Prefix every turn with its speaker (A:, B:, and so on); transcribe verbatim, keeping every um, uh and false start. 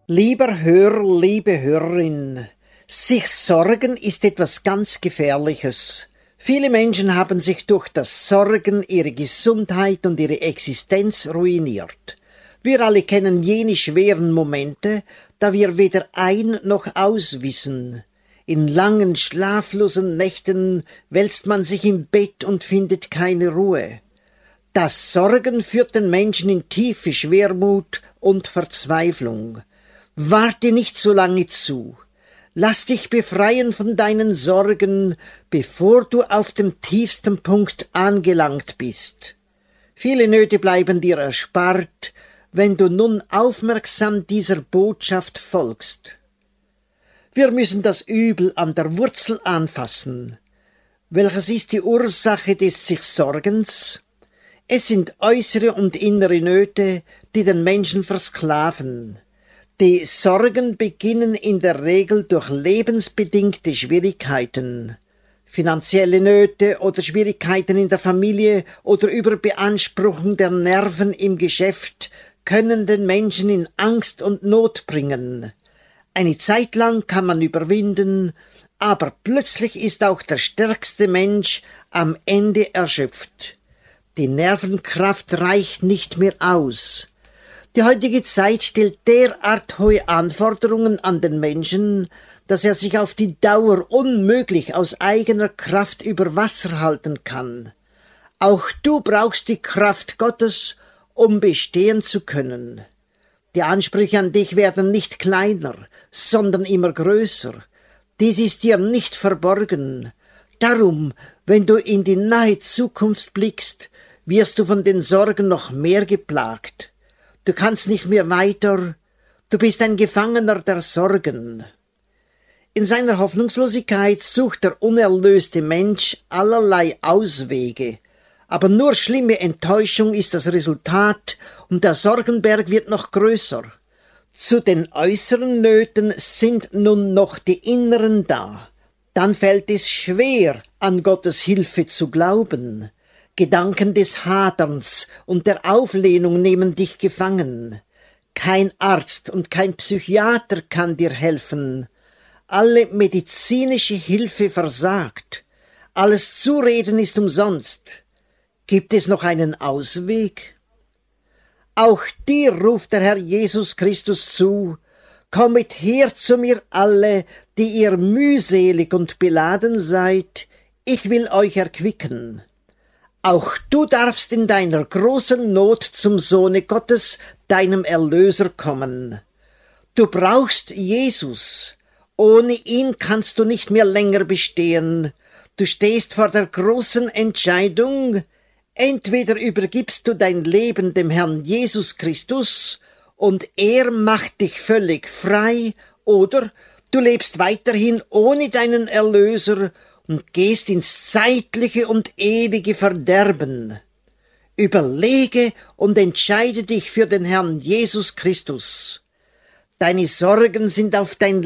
A: Lieber Hörer, liebe Hörerin, sich sorgen ist etwas ganz Gefährliches. Viele Menschen haben sich durch das Sorgen ihre Gesundheit und ihre Existenz ruiniert. Wir alle kennen jene schweren Momente, da wir weder ein noch aus wissen. In langen, schlaflosen Nächten wälzt man sich im Bett und findet keine Ruhe. Das Sorgen führt den Menschen in tiefe Schwermut und Verzweiflung. Warte nicht so lange zu. Lass dich befreien von deinen Sorgen, bevor du auf dem tiefsten Punkt angelangt bist. Viele Nöte bleiben dir erspart, wenn du nun aufmerksam dieser Botschaft folgst. Wir müssen das Übel an der Wurzel anfassen. Welches ist die Ursache des sich Sorgens? Es sind äußere und innere Nöte, die den Menschen versklaven. Die Sorgen beginnen in der Regel durch lebensbedingte Schwierigkeiten. Finanzielle Nöte oder Schwierigkeiten in der Familie oder Überbeanspruchung der Nerven im Geschäft können den Menschen in Angst und Not bringen. Eine Zeit lang kann man überwinden, aber plötzlich ist auch der stärkste Mensch am Ende erschöpft. Die Nervenkraft reicht nicht mehr aus. Die heutige Zeit stellt derart hohe Anforderungen an den Menschen, dass er sich auf die Dauer unmöglich aus eigener Kraft über Wasser halten kann. Auch du brauchst die Kraft Gottes, um bestehen zu können. Die Ansprüche an dich werden nicht kleiner, sondern immer größer. Dies ist dir nicht verborgen. Darum, wenn du in die nahe Zukunft blickst, wirst du von den Sorgen noch mehr geplagt. Du kannst nicht mehr weiter, du bist ein Gefangener der Sorgen. In seiner Hoffnungslosigkeit sucht der unerlöste Mensch allerlei Auswege, aber nur schlimme Enttäuschung ist das Resultat und der Sorgenberg wird noch größer. Zu den äußeren Nöten sind nun noch die inneren da. Dann fällt es schwer, an Gottes Hilfe zu glauben. Gedanken des Haderns und der Auflehnung nehmen dich gefangen. Kein Arzt und kein Psychiater kann dir helfen. Alle medizinische Hilfe versagt. Alles Zureden ist umsonst. Gibt es noch einen Ausweg? Auch dir ruft der Herr Jesus Christus zu: Kommet her zu mir alle, die ihr mühselig und beladen seid, ich will euch erquicken. Auch du darfst in deiner großen Not zum Sohne Gottes, deinem Erlöser, kommen. Du brauchst Jesus. Ohne ihn kannst du nicht mehr länger bestehen. Du stehst vor der großen Entscheidung: Entweder übergibst du dein Leben dem Herrn Jesus Christus und er macht dich völlig frei, oder du lebst weiterhin ohne deinen Erlöser und gehst ins zeitliche und ewige Verderben. Überlege und entscheide dich für den Herrn Jesus Christus. Deine Sorgen sind auf dein